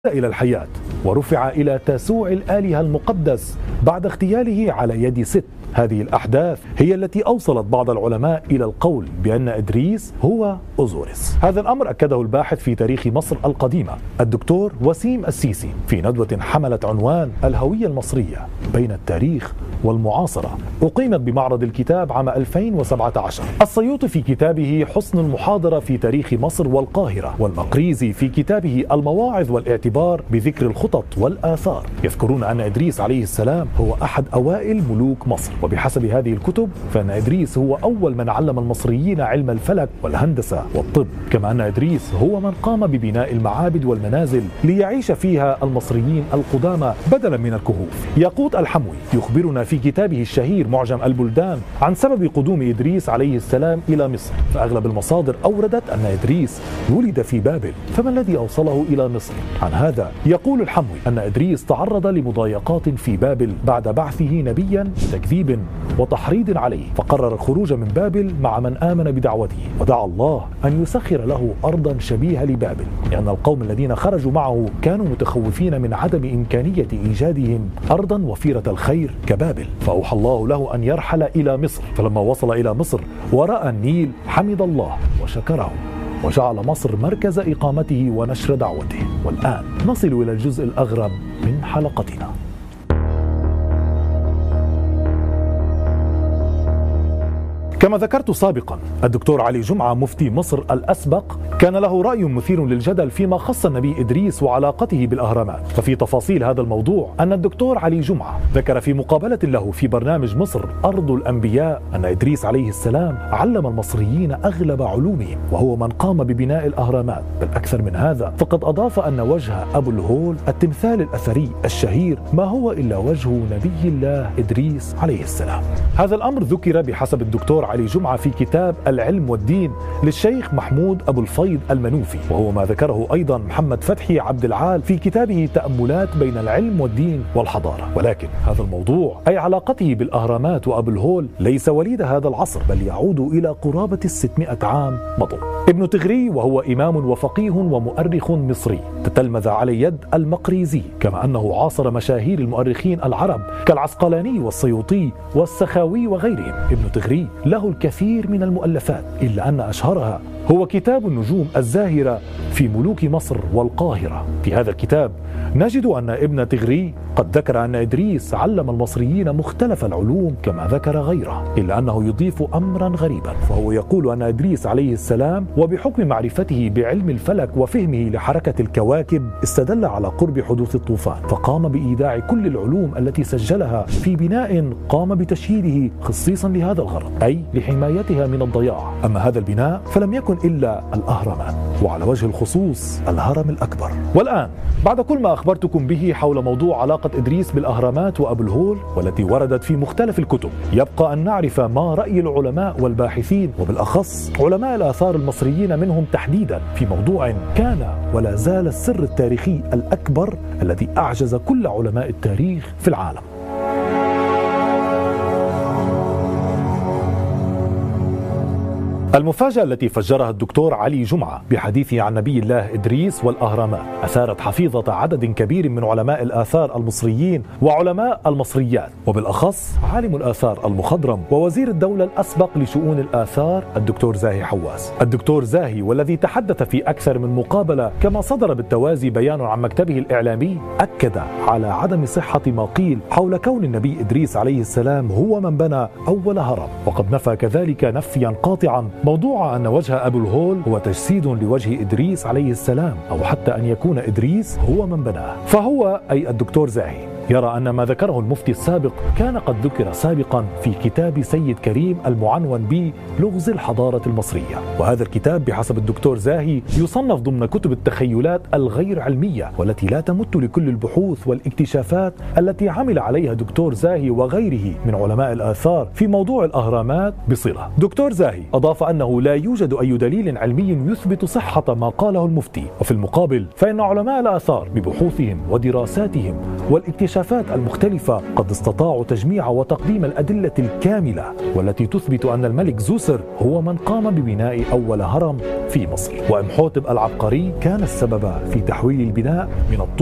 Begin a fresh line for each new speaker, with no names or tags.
إلى الحياة ورفع إلى تاسوع الآلهة المقدس بعد اغتياله على يد ست. هذه الأحداث هي التي أوصلت بعض العلماء إلى القول بأن إدريس هو أوزوريس. هذا الأمر أكده الباحث في تاريخ مصر القديمة الدكتور وسيم السيسي في ندوة حملت عنوان الهوية المصرية بين التاريخ والمعاصرة، أقيمت بمعرض الكتاب عام 2017. السيوطي في كتابه حسن المحاضرة في تاريخ مصر والقاهرة، والمقريزي في كتابه المواعظ والاعتبار بذكر الخطط والآثار يذكرون أن إدريس عليه السلام هو أحد أوائل ملوك مصر. وبحسب هذه الكتب فإن إدريس هو أول من علم المصريين علم الفلك والهندسة والطب، كما أن إدريس هو من قام ببناء المعابد والمنازل ليعيش فيها المصريين القدامى بدلا من الكهوف. ياقوت الحموي يخبرنا في كتابه الشهير معجم البلدان عن سبب قدوم إدريس عليه السلام إلى مصر، فأغلب المصادر أوردت أن إدريس ولد في بابل، فما الذي أوصله إلى مصر؟ عن هذا يقول الحموي أن إدريس تعرض لمضايقات في بابل بعد بعثه نبيا تكذيب وتحريض عليه، فقرر الخروج من بابل مع من آمن بدعوته، ودعا الله أن يسخر له أرضا شبيهة لبابل، لأن القوم الذين خرجوا معه كانوا متخوفين من عدم إمكانية إيجادهم أرضا وفيرة الخير كبابل، فأوحى الله له أن يرحل إلى مصر. فلما وصل إلى مصر ورأى النيل حمد الله وشكره، وجعل مصر مركز إقامته ونشر دعوته. والآن نصل إلى الجزء الأغرب من حلقتنا. كما ذكرت سابقا، الدكتور علي جمعة مفتي مصر الأسبق كان له رأي مثير للجدل فيما خص النبي إدريس وعلاقته بالأهرامات. ففي تفاصيل هذا الموضوع أن الدكتور علي جمعة ذكر في مقابلة له في برنامج مصر أرض الأنبياء أن إدريس عليه السلام علم المصريين أغلب علومهم، وهو من قام ببناء الأهرامات. بل أكثر من هذا، فقد أضاف أن وجه أبو الهول التمثال الأثري الشهير ما هو إلا وجه نبي الله إدريس عليه السلام. هذا الأمر ذكر بحسب الدكتور علي جمعة في كتاب العلم والدين للشيخ محمود أبو الفيض المنوفي، وهو ما ذكره أيضا محمد فتحي عبد العال في كتابه تأملات بين العلم والدين والحضارة. ولكن هذا الموضوع أي علاقته بالأهرامات وأبو الهول ليس وليد هذا العصر، بل يعود إلى قرابة 600 عام مضوا. ابن تغري وهو إمام وفقيه ومؤرخ مصري تتلمذ على يد المقريزي، كما أنه عاصر مشاهير المؤرخين العرب كالعسقلاني والسيوطي والسخاوي وغيرهم. ابن تغري له الكثير من المؤلفات، إلا أن أشهرها هو كتاب النجوم الزاهرة في ملوك مصر والقاهرة. في هذا الكتاب نجد أن ابن تغري قد ذكر أن إدريس علم المصريين مختلف العلوم كما ذكر غيره، إلا أنه يضيف أمرا غريبا، فهو يقول أن إدريس عليه السلام وبحكم معرفته بعلم الفلك وفهمه لحركة الكواكب استدل على قرب حدوث الطوفان، فقام بإيداع كل العلوم التي سجلها في بناء قام بتشييده خصيصا لهذا الغرض، أي لحمايتها من الضياع. أما هذا البناء فلم يكن إلا الأهرامات، وعلى وجه الخصوص الهرم الأكبر. والآن بعد كل ما أخبرتكم به حول موضوع علاقة إدريس بالأهرامات وأبو الهول والتي وردت في مختلف الكتب، يبقى أن نعرف ما رأي العلماء والباحثين، وبالأخص علماء الآثار المصريين منهم تحديدا، في موضوع كان ولا زال السر التاريخي الأكبر الذي أعجز كل علماء التاريخ في العالم. المفاجأة التي فجرها الدكتور علي جمعة بحديثه عن نبي الله إدريس والأهرامات أثارت حفيظة عدد كبير من علماء الآثار المصريين وعلماء المصريات، وبالأخص عالم الآثار المخضرم ووزير الدولة الأسبق لشؤون الآثار الدكتور زاهي حواس. الدكتور زاهي والذي تحدث في أكثر من مقابلة كما صدر بالتوازي بيان عن مكتبه الإعلامي، أكد على عدم صحة ما قيل حول كون النبي إدريس عليه السلام هو من بنى أول هرم، وقد نفى كذلك نفيا قاطعا موضوع أن وجه أبو الهول هو تجسيد لوجه إدريس عليه السلام، أو حتى أن يكون إدريس هو من بناه. فهو أي الدكتور زاهي يرى أن ما ذكره المفتي السابق كان قد ذكر سابقا في كتاب سيد كريم المعنون بلغز الحضارة المصرية، وهذا الكتاب بحسب الدكتور زاهي يصنف ضمن كتب التخيلات الغير علمية والتي لا تمت لكل البحوث والاكتشافات التي عمل عليها دكتور زاهي وغيره من علماء الآثار في موضوع الأهرامات بصلة. دكتور زاهي أضاف أنه لا يوجد أي دليل علمي يثبت صحة ما قاله المفتي، وفي المقابل فإن علماء الآثار ببحوثهم ودراساتهم والاكتشافات الثقافات المختلفة قد استطاعوا تجميع وتقديم الأدلة الكاملة والتي تثبت أن الملك زوسر هو من قام ببناء أول هرم في مصر، وإمحوتب العبقري كان السبب في تحويل البناء من